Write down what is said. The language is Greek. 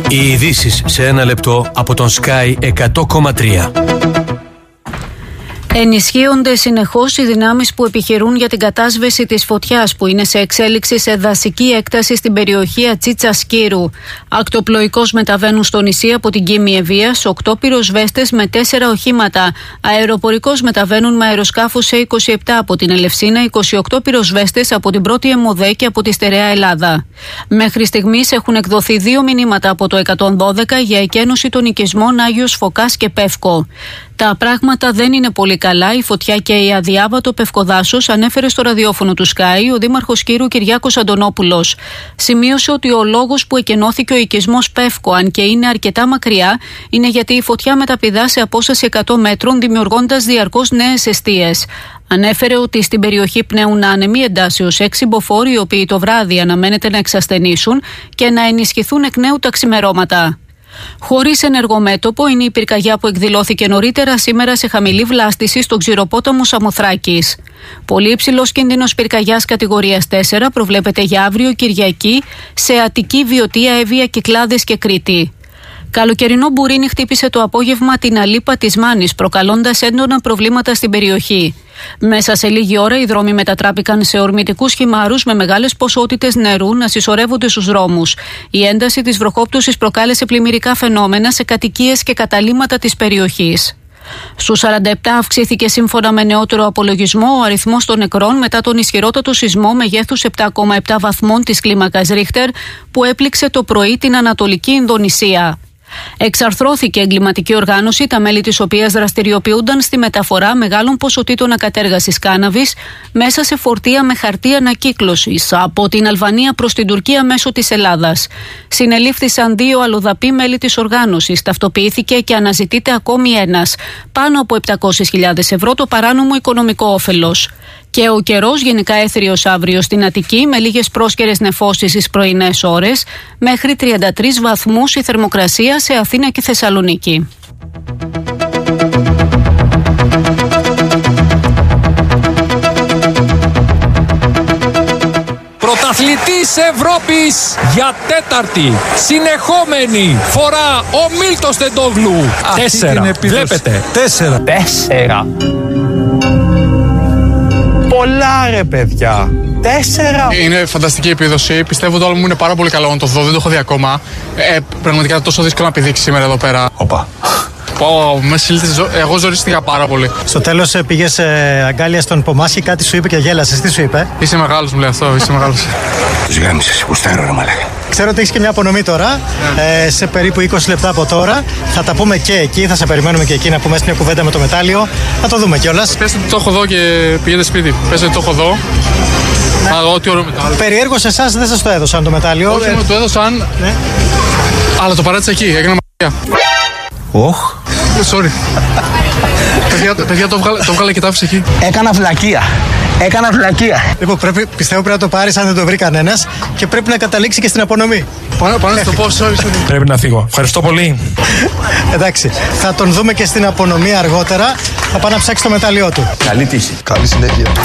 Οι ειδήσεις σε ένα λεπτό από τον Sky 100,3. Ενισχύονται συνεχώς οι δυνάμεις που επιχειρούν για την κατάσβεση της φωτιάς που είναι σε εξέλιξη σε δασική έκταση στην περιοχή Ατσίτσα Σκύρου. Ακτοπλοϊκώς μεταβαίνουν στο νησί από την Κίμη Ευβοίας 8 πυροσβέστες με 4 οχήματα. Αεροπορικώς μεταβαίνουν με αεροσκάφους σε 27 από την Ελευσίνα, 28 πυροσβέστες από την Πρώτη ΕΜΟΔΕ και από τη Στερεά Ελλάδα. Μέχρι στιγμής έχουν εκδοθεί 2 μηνύματα από το 112 για εκένωση των οικισμών Άγιος Φωκάς και Πεύκο. Τα πράγματα δεν είναι πολύ καλά. Η φωτιά και η αδιάβατο πευκοδάσος, ανέφερε στο ραδιόφωνο του Sky ο δήμαρχος Κύρου Κυριάκος Αντωνόπουλος. Σημείωσε ότι ο λόγος που εκενώθηκε ο οικισμός Πεύκο, αν και είναι αρκετά μακριά, είναι γιατί η φωτιά μεταπηδά σε απόσταση 100 μέτρων, δημιουργώντας διαρκώς νέες εστίες. Ανέφερε ότι στην περιοχή πνέουν άνεμοι εντάσεως 6 μποφόρ, οι οποίοι το βράδυ αναμένεται να εξασθενήσουν και να ενισχυθούν εκ νέου τα ξημερώματα. Χωρίς ενεργό μέτωπο είναι η πυρκαγιά που εκδηλώθηκε νωρίτερα σήμερα σε χαμηλή βλάστηση στον ξηροπόταμο Σαμοθράκης. Πολύ υψηλός κίνδυνος πυρκαγιάς κατηγορίας 4 προβλέπεται για αύριο Κυριακή σε Αττική, Βιωτία, Εύβοια, Κυκλάδες και Κρήτη. Καλοκαιρινό μπουρίνι χτύπησε το απόγευμα την Αλίπα της Μάνης, προκαλώντας έντονα προβλήματα στην περιοχή. Μέσα σε λίγη ώρα οι δρόμοι μετατράπηκαν σε ορμητικούς χυμάρους με μεγάλες ποσότητες νερού να συσσωρεύονται στους δρόμους. Η ένταση της βροχόπτωσης προκάλεσε πλημμυρικά φαινόμενα σε κατοικίες και καταλύματα της περιοχής. Στους 47 αυξήθηκε σύμφωνα με νεότερο απολογισμό ο αριθμός των νεκρών μετά τον ισχυρότατο σεισμό μεγέθους 7,7 βαθμών της κλίμακας Ρίχτερ που έπληξε το πρωί την Ανατολική Ινδονησία. Εξαρθρώθηκε εγκληματική οργάνωση, τα μέλη της οποίας δραστηριοποιούνταν στη μεταφορά μεγάλων ποσοτήτων ακατέργασης κάναβης μέσα σε φορτία με χαρτί ανακύκλωσης από την Αλβανία προς την Τουρκία μέσω της Ελλάδας. Συνελήφθησαν 2 αλλοδαποί μέλη της οργάνωσης. Ταυτοποιήθηκε και αναζητείται ακόμη ένας. Πάνω από 700.000 ευρώ το παράνομο οικονομικό όφελος. Και ο καιρός γενικά έθριος αύριο στην Αττική με λίγες πρόσκαιρες νεφώσεις στις πρωινές ώρες, μέχρι 33 βαθμούς η θερμοκρασία σε Αθήνα και Θεσσαλονίκη. Πρωταθλητής Ευρώπης για 4η συνεχόμενη φορά ο Μίλτος Τεντόγλου. 4. Βλέπετε. 4. Πολλά ρε παιδιά. 4. Είναι φανταστική επίδοση. Πιστεύω ότι το άλλο μου είναι πάρα πολύ καλό να το δω. Δεν το έχω δει ακόμα. Πραγματικά τόσο δύσκολο να πηδήξει σήμερα εδώ πέρα. Οπα. Εγώ ζορίστηκα πάρα πολύ. Στο τέλος πήγες αγκάλια στον Πομάσχη, κάτι σου είπε και γέλασες. Τι σου είπε? Είσαι μεγάλος, μου λέει αυτό. Είσαι μεγάλος. Τους γάμισες, κουστάρω ρε μαλάκα. Ξέρω ότι έχεις και μια απονομή τώρα. Σε περίπου 20 λεπτά από τώρα. Θα τα πούμε και εκεί. Θα σε περιμένουμε και εκεί να πούμε μια κουβέντα με το μετάλλιο. Θα το δούμε κιόλας. Πες ότι το έχω δω και πηγαίνετε σπίτι. Πες ότι το έχω δω. Ό,τι ωραίο μετάλλιο. Περιέργως εσάς δεν σας το έδωσαν το μετάλλιο. Όχι, μου το έδωσαν. Ναι. Αλλά το παράτησα εκεί. Έκανα μαγεία. Οχ. Sorry. Παιδιά, το βγάλα και το άφησα εκεί. Έκανα βλακεία. Λοιπόν, πιστεύω πρέπει να το πάρεις αν δεν το βρει κανένας και πρέπει να καταλήξει και στην απονομή. Πάνω στο πω, sorry. Πρέπει να φύγω. Ευχαριστώ πολύ. Εντάξει, θα τον δούμε και στην απονομή αργότερα. Θα πάω να ψάξει το μετάλλιό του. Καλή τύχη. Καλή συνέχεια.